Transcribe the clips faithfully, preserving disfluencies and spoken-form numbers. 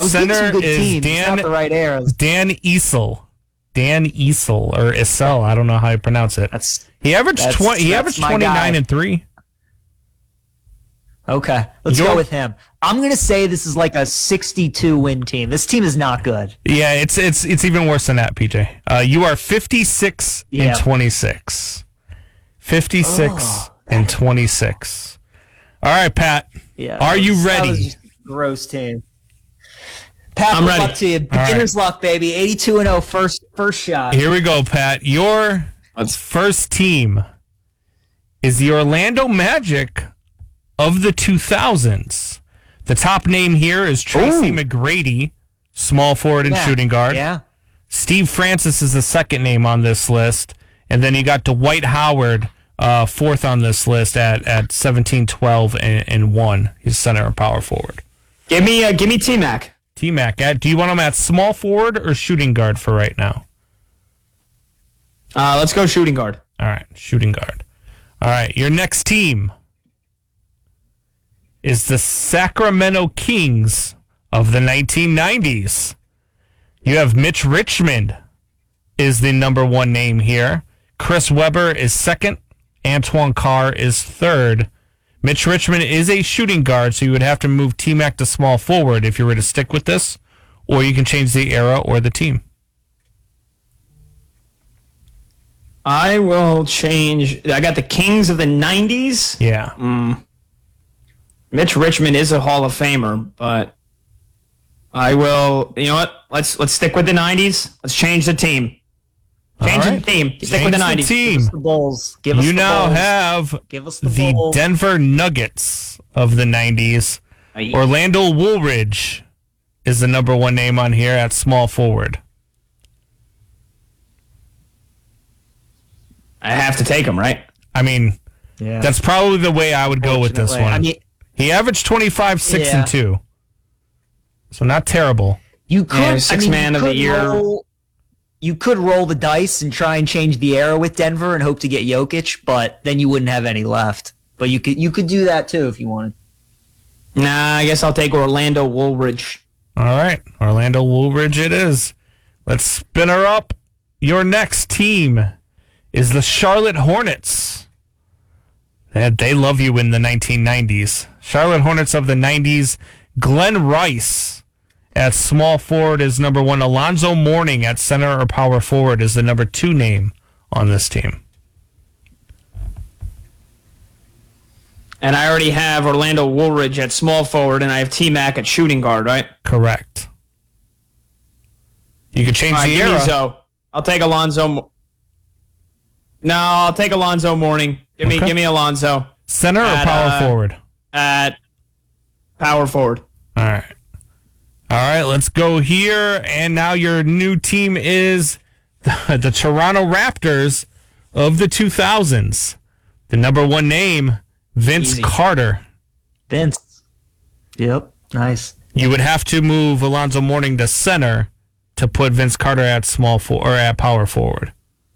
was getting center some good is teams, Dan, not the right eras. Dan Easel. Dan Easel or Isel, I don't know how you pronounce it. That's he averaged that's, twenty. He that's averaged my twenty-nine guy. and three. Okay, let's You're- go with him. I'm going to say this is like a sixty-two win team. This team is not good. Yeah, it's it's it's even worse than that, P J. Uh, you are fifty-six Yeah. and twenty-six. fifty-six Oh. and twenty-six. All right, Pat. Yeah. Are that you was- that ready? was just a gross team. Pat, I'm good ready. luck to you. right. Beginner's luck, baby. eighty-two and oh, first first shot. Here we go, Pat. Your Let's- first team is the Orlando Magic of the two thousands. The top name here is Tracy Ooh. McGrady, small forward and Yeah. shooting guard. Yeah. Steve Francis is the second name on this list. And then you got Dwight Howard, uh, fourth on this list at, at seventeen, twelve, and, and one. He's center and power forward. Give me, uh, give me T-Mac. T-Mac, at, do you want him at small forward or shooting guard for right now? Uh, let's go shooting guard. All right, shooting guard. All right, your next team is the Sacramento Kings of the nineteen nineties. You have Mitch Richmond is the number one name here. Chris Webber is second. Antoine Carr is third. Mitch Richmond is a shooting guard, so you would have to move T-Mac to small forward if you were to stick with this, or you can change the era or the team. I will change. I got the Kings of the nineties. Yeah. Mitch Richmond is a Hall of Famer, but I will. You know what? Let's let's stick with the nineties. Let's change the team. Change All right. the team. Stick Change with the the nineties. team. The Bulls. Give us You the now Bulls. have Give us the, the Bulls. Denver Nuggets of the nineties. Aye. Orlando Woolridge is the number one name on here at small forward. I have to take him, right? I mean, Yeah. that's probably the way I would go with this Fortunately. one. I mean, He averaged twenty-five, six, Yeah. and two. So not terrible. you could Yeah, I six mean, man you of the could year. roll- you could roll the dice and try and change the era with Denver and hope to get Jokic, but then you wouldn't have any left. But you could you could do that too if you wanted. Nah, I guess I'll take Orlando Woolridge. All right. Orlando Woolridge it is. Let's spin her up. Your next team is the Charlotte Hornets. They, they love you in the nineteen nineties. Charlotte Hornets of the nineties. Glenn Rice at small forward is number one. Alonzo Mourning at center or power forward is the number two name on this team. And I already have Orlando Woolridge at small forward, and I have T-Mac at shooting guard, right? Correct. You could change All right, the give me era. Zoe. I'll take Alonzo. Mo- No, I'll take Alonzo Mourning. Give me, Okay. give me Alonzo Center or At, power uh, forward? at power forward. All right. All right, let's go here. And now your new team is the, the Toronto Raptors of the two thousands. The number one name, Vince Easy. Carter. Vince. Yep. Nice. You would have to move Alonzo Mourning to center to put Vince Carter at small for, or at power forward.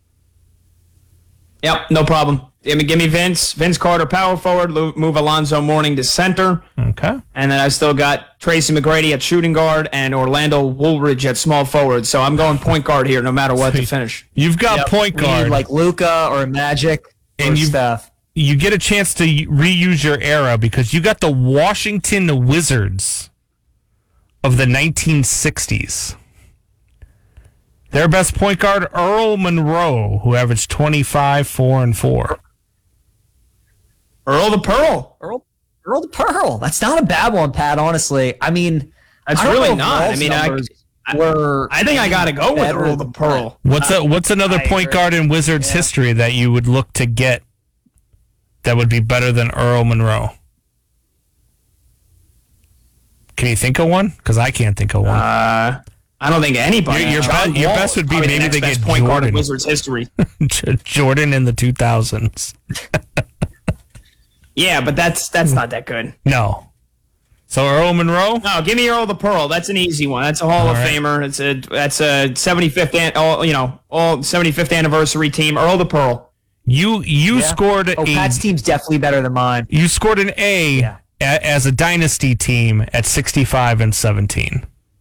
Yep, no problem. Give me, give me Vince. Vince Carter, power forward. Lo- Move Alonzo Mourning to center. Okay. And then I've still got Tracy McGrady at shooting guard and Orlando Woolridge at small forward. So I'm going point guard here no matter what to finish. You've got Yep. point We guard. need like Luca or Magic And or you- Steph. you get a chance to reuse your era because you got the Washington Wizards of the nineteen sixties. Their best point guard, Earl Monroe, who averaged twenty-five, four, and four. Earl the Pearl. Earl, Earl the Pearl. That's not a bad one, Pat. Honestly, I mean, That's I don't really know if not. I Earl's mean, I, numbers were I think I got to go with better Earl the than Pearl. What's a, what's another I point agree. guard in Wizards Yeah. history that you would look to get that would be better than Earl Monroe? Can you think of one? Because I can't think of one. Uh, I don't think anybody. Your- your John be- your Wall best is would be probably the maybe next they best get point guard in Jordan. Wizards history. Jordan in the two thousands. Yeah, but that's that's not that good. No. So Earl Monroe? No, give me Earl the Pearl. That's an easy one. That's a Hall All of right. Famer. It's a that's a seventy-fifth an, all you know all seventy-fifth anniversary team. Earl the Pearl. You you Yeah. scored Oh, a Pat's team's definitely better than mine. you scored an A Yeah. a, as a dynasty team at sixty-five and seventeen.